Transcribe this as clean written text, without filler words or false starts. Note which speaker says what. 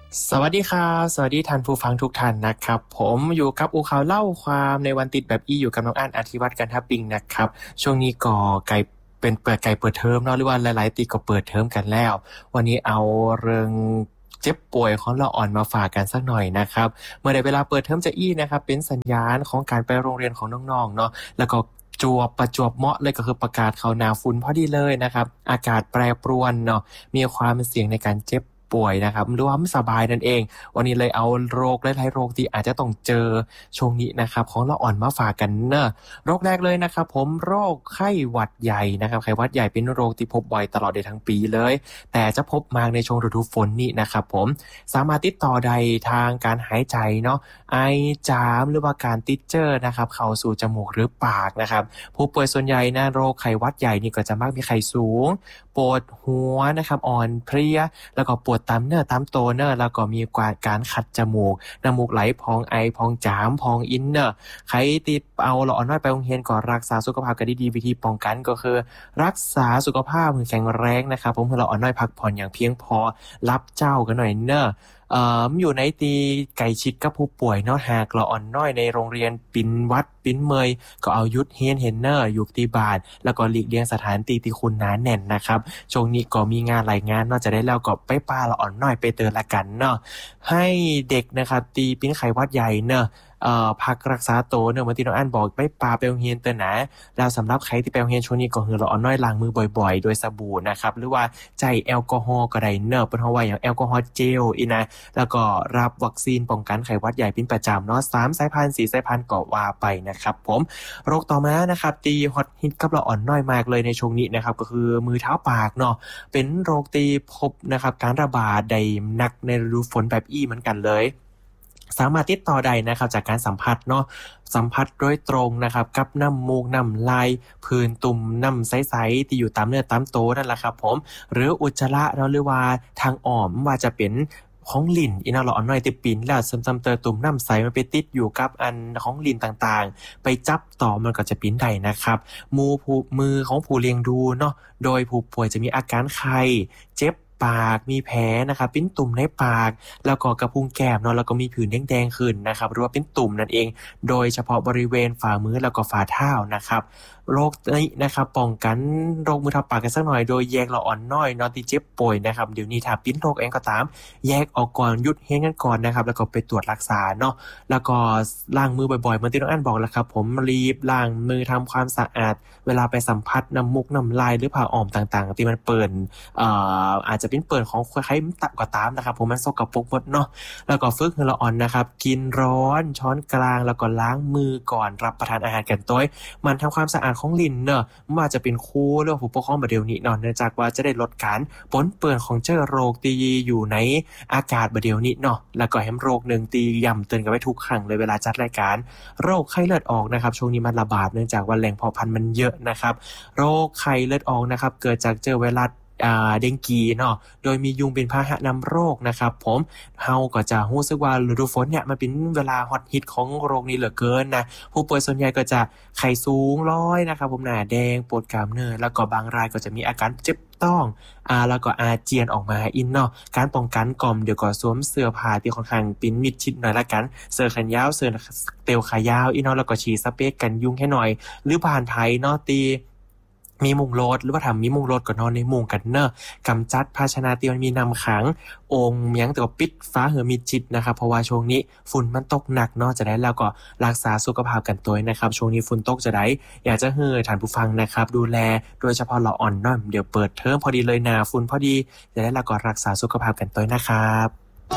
Speaker 1: สวัสดีครับสวัสดีท่านผู้ฟังทุกท่านนะครับผมอยู่กับอูข่าวเล่าความในวันติดแบบอยู่กับน้องอั้นอธิวัตรกันทับปิงนะครับช่วงนี้ก็ไกลเป็นเปิดเทอมเนาะหรือว่าหลายๆตีก็เปิดเทอมกันแล้ววันนี้เอาเรื่องเจ็บป่วยของละอ่อนมาฝากกันสักหน่อยนะครับเมื่อได้เวลาเปิดเทอมจะนะครับเป็นสัญญาณของการไปโรงเรียนของน้องๆเนาะแล้วก็ประจวบเหมาะเลยก็คือประกาศเข้าหน้าฝนพอดีเลยนะครับอากาศแปรปรวนเนาะมีความเสี่ยงในการเจ็บป่วยนะครับหรือว่าไม่สบายนั่นเองวันนี้เลยเอาโรคหลายๆโรคที่อาจจะต้องเจอช่วงนี้นะครับของละอ่อนมาฝากกันเนอะโรคแรกเลยนะครับผมโรคไข้หวัดใหญ่นะครับไข้หวัดใหญ่เป็นโรคที่พบบ่อยตลอดทั้งปีเลยแต่จะพบมากในช่วงฤดูฝนนี่นะครับผมสามารถติดต่อได้ทางการหายใจเนาะไอจามหรือว่าการติดเชื้อนะครับเข้าสู่จมูกหรือปากนะครับผู้ป่วยส่วนใหญ่นะโรคไข้หวัดใหญ่นี่ก็จะมักมีไข้สูงปวดหัวนะครับอ่อนเพลียแล้วก็ปวดตามเนื้อตามตัวเนอะแล้วก็มีการขัดจมูกน้ำมูกไหลพองไอพองจามพองอินเนอะใครติดเอาละอ่อนน้อยไปโรงเรียนก่อนรักษาสุขภาพกันดีๆวิธีป้องกันก็คือรักษาสุขภาพแข็งแรงนะครับผมให้ละอ่อนน้อยพักผ่อนอย่างเพียงพอรับเจ้ากันหน่อยเนอะอยู่ในตีไก่ชิดกับผู้ป่วยเนาะหากละอ่อนน้อยในโรงเรียนปินวัดปินเมยก็เอายุดเฮนเฮนเนอร์อยู่ที่บ้านแล้วก็หลีกเลี่ยงสถานที่ที่คุณหนาแน่นนะครับช่วงนี้ก็มีงานหลายงานนอกจากได้แล้วก็ไปปาละอ่อนน้อยไปเตือนละกันเนาะให้เด็กนะครับตีปิ้นไข้หวัดใหญ่เนาะพักรักษาตัวเนื่องมาที่น้องอันบอกไปปาไปโรงเรียนเตือนนะแล้วสำหรับใครที่ไปโรงเรียนช่วงนี้ก็คือเราเอาน้อยล้างมือบ่อยๆโดยสบู่นะครับหรือว่าใจแอลกอฮอล์ก็ได้เนอะเป็นเพราะว่าอย่างแอลกอฮอล์เจลอีนะแล้วก็รับวัคซีนป้องกันไข้หวัดใหญ่เป็นประจำเนาะ3 สายพันธุ์4 สายพันธุ์ก็ว่าไปนะครับผมโรคต่อมานะครับตีฮอตฮิตกับเราอ่อนน้อยมากเลยในช่วงนี้นะครับก็คือมือเท้าปากเนาะเป็นโรคตีพบนะครับการระบาดได้หนักในฤดูฝนแบบเหมือนกันเลยสามารถติดต่อได้นะครับจากการสัมผัสเนาะสัมผัสโดยตรงนะครับกับน้ำมูกน้ำลายผื่นตุ่มน้ำใสๆที่อยู่ตามเนื้อตามตัวนั่นแหละครับผมหรืออุจจาระเนาะหรือว่าทางอ้อมว่าจะเป็นของลิ้นอีน่าเราอ่อนน้อยติปินแล้วซ้ำๆเตอตุ่มน้ำใสมันไปติดอยู่กับอันของลิ้นต่างๆไปจับต่อมันก็จะปิ้นได้นะครับมือของผู้เลี้ยงดูเนาะโดยผู้ป่วยจะมีอาการไข้เจ็บปากมีแผลนะครับปิ้นตุ่มในปากแล้วก็กระพุ้งแก้มเนาะแล้วก็มีผื่นแดงๆขึ้นนะครับหรือว่าเป็นตุ่มนั่นเองโดยเฉพาะบริเวณฝ่ามือแล้วก็ฝ่าเท้านะครับโรคนี้นะครับป้องกันโรคมือเท้าปากกันสักหน่อยโดยแยกละอ่อนน้อยเนาะที่เจ็บป่วยนะครับเดี๋ยวนี้ถ้าปิ้นโรคเองก็ตามแยกออกก่อนหยุดเฮงกันก่อนนะครับแล้วก็ไปตรวจรักษาเนาะแล้วก็ล้างมือบ่อยๆเหมือนที่น้องอันบอกแล้วครับผมรีบล้างมือทำความสะอาดเวลาไปสัมผัสน้ำมูกน้ำลายหรือผ้าอ้อมต่างๆที่มันเปิดอาจจะเป็นเปิดของใครก็ตามนะครับผมมันสกปรกหมดเนาะแล้วก็ฝึกให้ละอ่อนนะครับกินร้อนช้อนกลางแล้วก็ล้างมือก่อนรับประทานอาหารกันต้อยมันทำความสะอาดของลิ้นเนอะไม่ว่าจะเป็นครูหรือผู้ปกครองแบบเดี๋ยวนี้เนาะเนื่องจากว่าจะได้ลดการปนเปื้อนของเชื้อโรคที่อยู่ในอากาศแบบเดี๋ยวนี้เนาะแล้วก็แฮมโรคหนึ่งที่ย้ำเตือนกันไว้ทุกครั้งเลยเวลาจัดรายการโรคไข้เลือดออกนะครับช่วงนี้มันระบาดเนื่องจากว่าแหล่งเพาะพันธุ์มันเยอะนะครับโรคไข้เลือดออกนะครับเกิดจากเจอไวรัสเดงกีเนาะโดยมียุงเป็นพาหะนำโรคนะครับผมเฮาก็จะรู้สึกว่าฤดูฝนเนี่ยมันเป็นเวลาฮอตฮิตของโรคนี้เหลือเกินนะผู้ป่วยส่วนใหญ่ก็จะไข้สูงร้อยนะครับผมหน้าแดงปวดกล้ามเนื้อแล้วก็บางรายก็จะมีอาการเจ็บต้องแล้วก็อาเจียนออกมาอินเนาะการป้องกันกล่อมเดี๋ยวก็สวมเสื้อผ้าที่ค่อนข้างปิ้นมิดชิดหน่อยละกันเสื้อแขนยาวเสื้อเตลขายาวอินเนาะแล้วก็ฉีดสเปรย์กันยุงให้หน่อยหรือผ่านไทยเนาะตีมีมุงรถหรือว่าทำมีมุงรถก็นอนในมุงกันเนอะกำจัดภาชนะที่มันมีน้ำขังองค์ยังแต่ก็ปิดฟ้าเหือมิดชิดนะครับเพราะว่าช่วงนี้ฝุ่นมันตกหนักเนาะจะได้แล้วก็รักษาสุขภาพกันตัวนะครับช่วงนี้ฝุ่นตกจะได้อยากจะให้ท่านผู้ฟังนะครับดูแลโดยเฉพาะเราอ่อนเนาะเดี๋ยวเปิดเทอมพอดีเลยหนาฝุ่นพอดีจะได้แล้วก็รักษาสุขภาพกันตัวนะครับ